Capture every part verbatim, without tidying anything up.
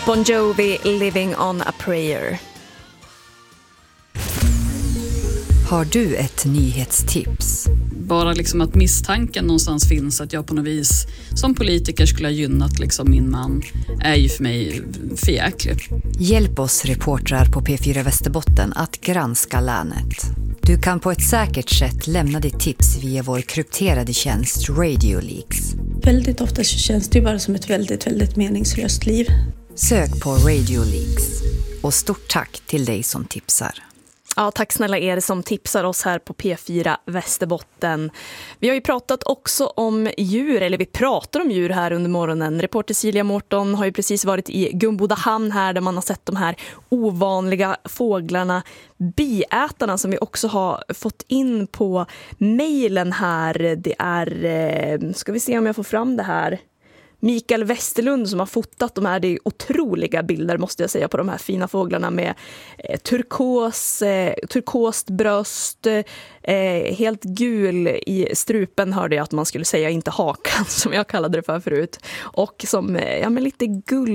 Bon Jovi, Living on a prayer. Har du ett nyhetstips? Bara liksom att misstanken någonstans finns att jag på något vis som politiker skulle ha gynnat liksom min man är ju för mig förjäklig. Hjälp oss reportrar på P fyra Västerbotten att granska länet. Du kan på ett säkert sätt lämna ditt tips via vår krypterade tjänst Radio Leaks. Väldigt ofta så känns det ju bara som ett väldigt, väldigt meningslöst liv. Sök på Radio Leaks. Och stort tack till dig som tipsar. Ja, tack snälla er som tipsar oss här på P fyra Västerbotten. Vi har ju pratat också om djur, eller vi pratar om djur här under morgonen. Reporter Silja Mårton har ju precis varit i Gumbodahamn här där man har sett de här ovanliga fåglarna, biätarna som vi också har fått in på mejlen här. Det är, ska vi se om jag får fram det här. Mikael Westerlund som har fotat de här, det är otroliga bilder måste jag säga på de här fina fåglarna med eh, turkos, eh, turkost bröst, eh, helt gul i strupen hörde jag att man skulle säga, inte hakan som jag kallade det för förut. Och som eh, ja, men lite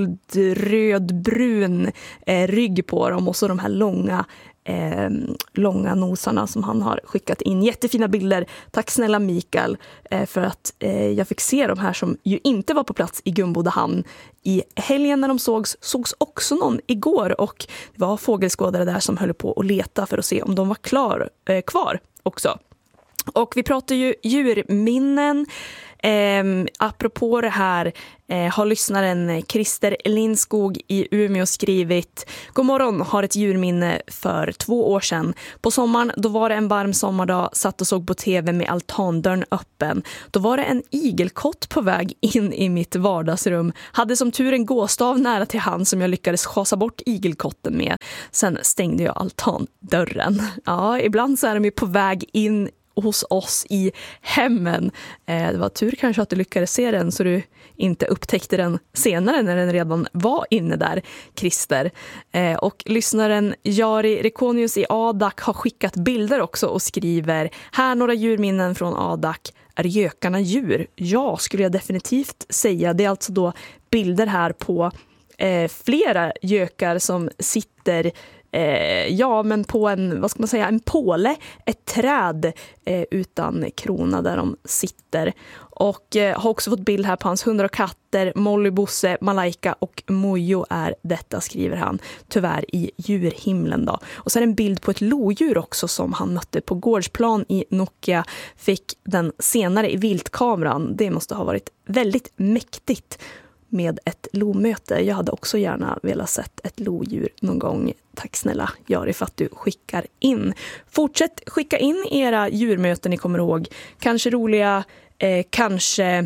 guldrödbrun eh, rygg på dem och så de här långa Eh, långa nosarna som han har skickat in. Jättefina bilder. Tack snälla Mikael eh, för att eh, jag fick se de här som ju inte var på plats i Gumbodahamn i helgen när de sågs. Sågs också någon igår och det var fågelskådare där som höll på att leta för att se om de var klar, eh, kvar också. Och vi pratar ju djurminnen. Eh, apropå det här eh, har lyssnaren Christer Lindskog i Umeå skrivit: God morgon, har ett djurminne för två år sedan. På sommaren, då var det en varm sommardag, satt och såg på tv med altandörren öppen. Då var det en igelkott på väg in i mitt vardagsrum. Hade som tur en gåstav nära till hand som jag lyckades chasa bort igelkotten med. Sen stängde jag altandörren. Ja, ibland så är de ju på väg in hos oss i hemmen. Eh, det var tur kanske att du lyckades se den så du inte upptäckte den senare när den redan var inne där, Christer. Eh, och lyssnaren Jari Rekonius i Adak har skickat bilder också och skriver: här några djurminnen från Adak. Är gökarna djur? Ja, skulle jag definitivt säga. Det är alltså då bilder här på eh, flera gökar som sitter Eh, ja, men på en, vad ska man säga, en påle, ett träd eh, utan krona där de sitter. Och eh, har också fått bild här på hans hundar och katter, Molly, Bosse, Malaika och Mojo är detta, skriver han. Tyvärr i djurhimlen då. Och så är det en bild på ett lodjur också som han mötte på gårdsplan i Nokia. Fick den senare i viltkameran. Det måste ha varit väldigt mäktigt med ett lomöte. Jag hade också gärna velat sett ett lodjur någon gång. Tack snälla Jari för att du skickar in. Fortsätt skicka in era djurmöten ni kommer ihåg. Kanske roliga, eh, kanske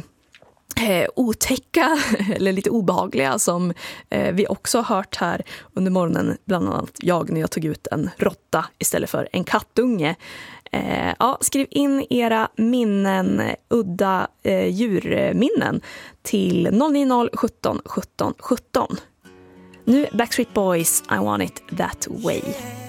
eh, otäcka eller lite obehagliga som eh, vi också har hört här under morgonen. Bland annat jag när jag tog ut en råtta istället för en kattunge. Eh, ja, skriv in era minnen, udda eh, djurminnen till noll nio noll sjutton sjutton sjutton. Nu Backstreet Boys, I Want It That Way.